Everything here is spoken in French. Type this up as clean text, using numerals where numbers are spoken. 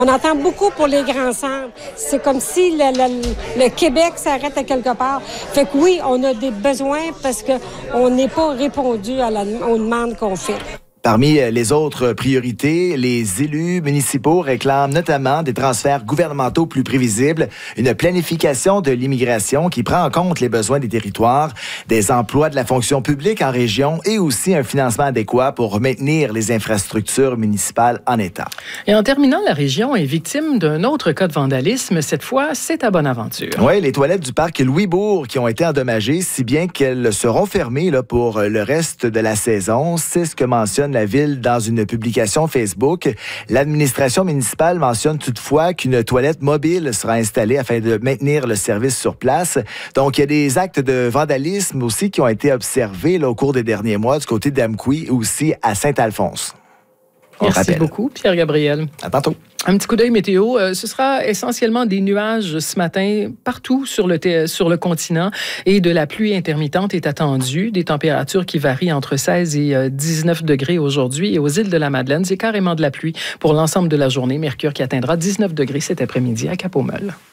On entend beaucoup pour les grands centres. C'est comme si le Québec s'arrête à quelque part. Fait que oui, on a des besoins parce qu'on n'est pas répondu aux demandes qu'on fait. Parmi les autres priorités, les élus municipaux réclament notamment des transferts gouvernementaux plus prévisibles, une planification de l'immigration qui prend en compte les besoins des territoires, des emplois de la fonction publique en région et aussi un financement adéquat pour maintenir les infrastructures municipales en état. Et en terminant, la région est victime d'un autre cas de vandalisme. Cette fois, c'est à Bonaventure. Oui, les toilettes du parc Louis-Bourg qui ont été endommagées, si bien qu'elles seront fermées là, pour le reste de la saison. C'est ce que mentionne la ville dans une publication Facebook. L'administration municipale mentionne toutefois qu'une toilette mobile sera installée afin de maintenir le service sur place. Donc, il y a des actes de vandalisme aussi qui ont été observés là, au cours des derniers mois du côté d'Amqui, aussi à Saint-Alphonse. Merci beaucoup, Pierre-Gabriel. À tantôt. Un petit coup d'œil météo. Ce sera essentiellement des nuages ce matin partout sur le continent et de la pluie intermittente est attendue. Des températures qui varient entre 16 et 19 degrés aujourd'hui. Et aux îles de la Madeleine, c'est carrément de la pluie pour l'ensemble de la journée. Mercure qui atteindra 19 degrés cet après-midi à Cap-aux-Meules.